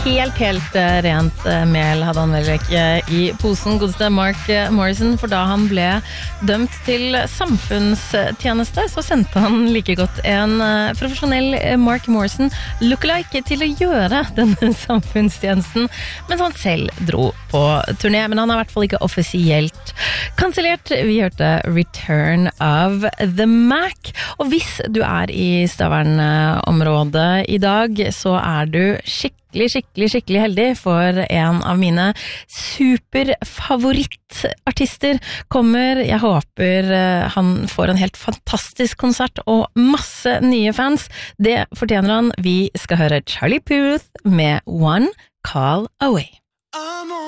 helt rent mel hadde han vel ikke i posen, godeste Mark Morrison, for da han ble dømt til samfunnstjeneste, så sendte han like godt en profesjonell Mark Morrison lookalike til å gjøre denne samfunnstjenesten, mens han selv dro på turné, men han er i hvert fall ikke offisielt kansellert. Vi hørte Return of the Mac, og hvis du er i Stavern-området i dag, så er du skikkelig heldig, for en av mine superfavorittartister kommer. Jeg håper han får en helt fantastisk konsert og masse nye fans. Det fortjener han. Vi skal høre Charlie Puth med One Call Away.